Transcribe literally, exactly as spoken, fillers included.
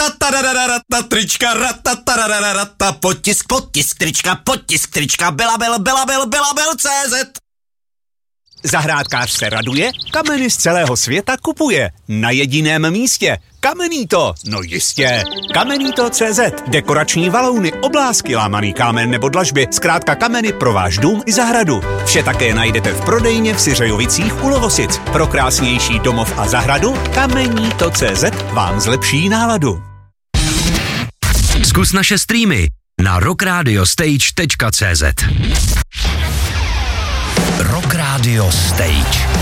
ratatarararata, trička, ratatarararata, potisk, potisk, trička, potisk, trička, Belabil, Belabil, Belabil, C Z. Zahrádkář se raduje, kameny z celého světa kupuje. Na jediném místě. Kamenito, no jistě. Kamenito tečka cé zet. Dekorační valouny, oblásky, lámaný kámen nebo dlažby. Zkrátka kameny pro váš dům i zahradu. Vše také najdete v prodejně v Syřejovicích u Lovosic. Pro krásnější domov a zahradu Kamenito tečka cé zet vám zlepší náladu. Zkus naše streamy na rockradiostage tečka cé zet. Rock Radio Stage.